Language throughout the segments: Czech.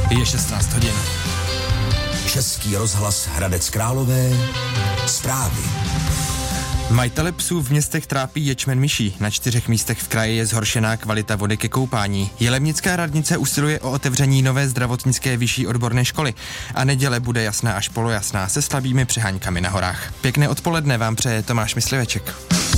Je 16 hodin. Český rozhlas Hradec Králové. Zprávy. Majitele psů v městech trápí ječmen myší. Na 4 místech v kraji je zhoršená kvalita vody ke koupání. Jilemnická radnice usiluje o otevření nové zdravotnické vyšší odborné školy. A neděle bude jasná až polojasná se slabými přeháňkami na horách. Pěkné odpoledne vám přeje Tomáš Mysliveček.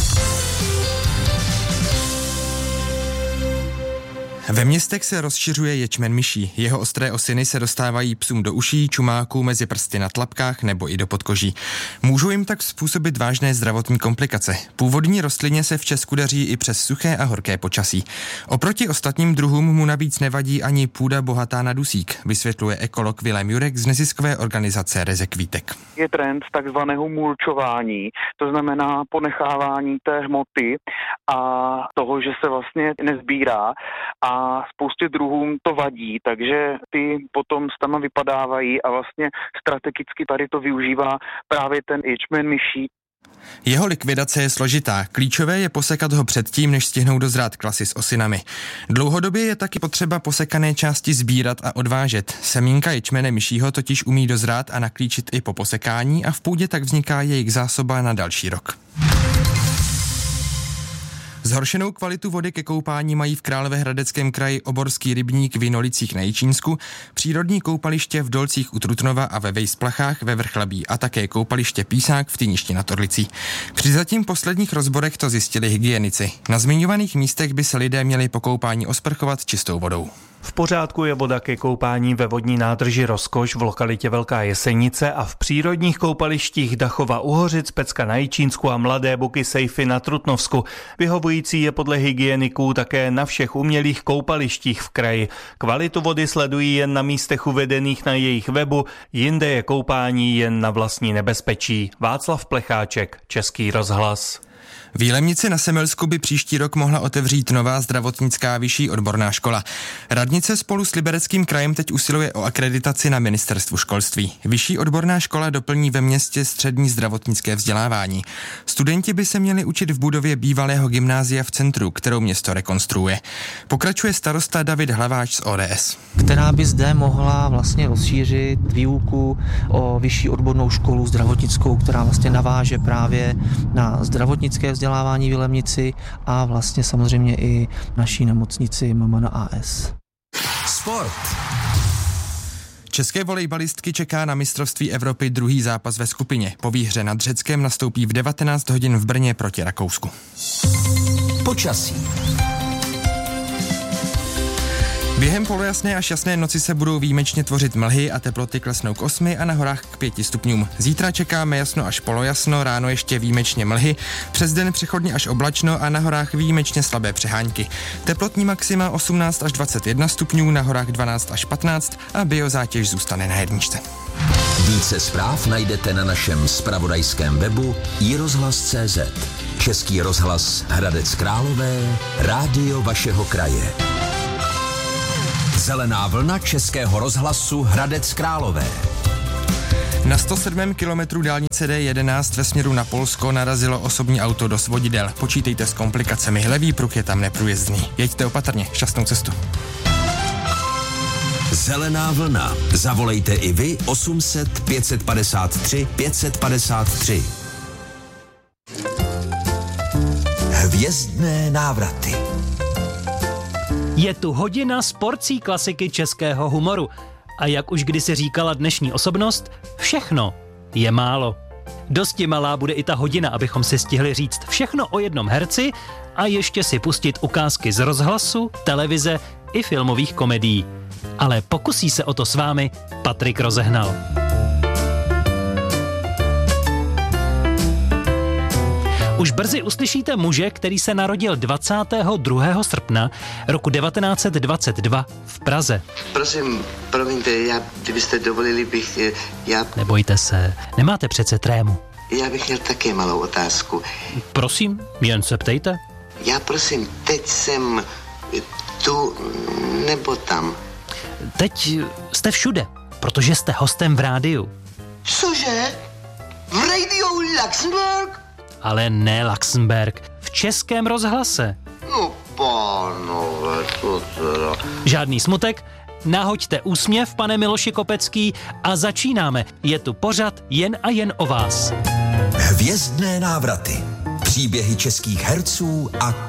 Ve městech se rozšiřuje ječmen myší. Jeho ostré osiny se dostávají psům do uší, čumáků, mezi prsty na tlapkách nebo i do podkoží. Můžou jim tak způsobit vážné zdravotní komplikace. Původní rostlině se v Česku daří i přes suché a horké počasí. Oproti ostatním druhům mu navíc nevadí ani půda bohatá na dusík, vysvětluje ekolog Vilém Jurek z neziskové organizace Rezekvítek. Je trend takzvaného mulčování, to znamená ponechávání té hmoty a toho, že se vlastně nezbírá, a spoustě druhům to vadí, takže ty potom stama vypadávají a vlastně strategicky tady to využívá právě ten ječmen myší. Jeho likvidace je složitá. Klíčové je posekat ho předtím, než stihnou dozrát klasy s osinami. Dlouhodobě je taky potřeba posekané části sbírat a odvážet. Semínka ječmene myšího totiž umí dozrát a naklíčit i po posekání a v půdě tak vzniká jejich zásoba na další rok. Zhoršenou kvalitu vody ke koupání mají v Královéhradeckém kraji Oborský rybník v Jinolicích na Jičínsku, přírodní koupaliště v Dolcích u Trutnova a ve Vejsplachách ve Vrchlabí a také koupaliště Písák v Týništi nad Orlicí. Při zatím posledních rozborech to zjistili hygienici. Na zmiňovaných místech by se lidé měli po koupání osprchovat čistou vodou. V pořádku je voda ke koupání ve vodní nádrži Rozkoš v lokalitě Velká Jesenice a v přírodních koupalištích Dachova u Hořic, Pecka na Jičínsku a Mladé Buky Sejfy na Trutnovsku. Vyhovující je podle hygieniků také na všech umělých koupalištích v kraji. Kvalitu vody sledují jen na místech uvedených na jejich webu, jinde je koupání jen na vlastní nebezpečí. Václav Plecháček, Český rozhlas. V Jilemnici na Semelsku by příští rok mohla otevřít nová zdravotnická vyšší odborná škola. Radnice spolu s Libereckým krajem teď usiluje o akreditaci na ministerstvu školství. Vyšší odborná škola doplní ve městě střední zdravotnické vzdělávání. Studenti by se měli učit v budově bývalého gymnázia v centru, kterou město rekonstruuje. Pokračuje starosta David Hlaváč z ODS. Která by zde mohla vlastně rozšířit výuku o vyšší odbornou školu zdravotnickou, která vlastně naváže právě na zdravotnické vzdělávání v Jilemnici a vlastně samozřejmě i naší nemocnici MMN AS. Sport. České volejbalistky čeká na mistrovství Evropy druhý zápas ve skupině. Po výhře nad Řeckem nastoupí v 19 hodin v Brně proti Rakousku. Počasí. Během polojasné až jasné noci se budou výjimečně tvořit mlhy a teploty klesnou k 8 a na horách k 5 stupňům. Zítra čekáme jasno až polojasno, ráno ještě výjimečně mlhy, přes den přechodně až oblačno a na horách výjimečně slabé přehánky. Teplotní maxima 18 až 21 stupňů, na horách 12 až 15 a biozátěž zůstane na jedničce. Více zpráv najdete na našem zpravodajském webu iRozhlas.cz. Český rozhlas Hradec Králové, rádio vašeho kraje. Zelená vlna Českého rozhlasu Hradec Králové. Na 107. kilometru dálnice D11 ve směru na Polsko narazilo osobní auto do svodidel. Počítejte s komplikacemi, levý pruh je tam neprůjezdný. Jeďte opatrně, šťastnou cestu. Zelená vlna. Zavolejte i vy 800 553 553. Hvězdné návraty. Je tu hodina s porcí klasiky českého humoru. A jak už kdysi říkala dnešní osobnost, všechno je málo. Dosti malá bude i ta hodina, abychom si stihli říct všechno o jednom herci a ještě si pustit ukázky z rozhlasu, televize i filmových komedií. Ale pokusí se o to s vámi Patrik Rozehnal. Už brzy uslyšíte muže, který se narodil 22. srpna roku 1922 v Praze. Prosím, promiňte, kdybyste dovolili, Nebojte se, nemáte přece trému. Já bych měl také malou otázku. Prosím, jen se ptejte. Já prosím, teď jsem tu nebo tam? Teď jste všude, protože jste hostem v rádiu. Cože? V rádiu Luxemburg? Ale ne Luxemburg, v Českém rozhlase. No pánové, to teda... Žádný smutek, nahoďte úsměv, pane Miloši Kopecký, a začínáme. Je tu pořad jen a jen o vás. Hvězdné návraty. Příběhy českých herců a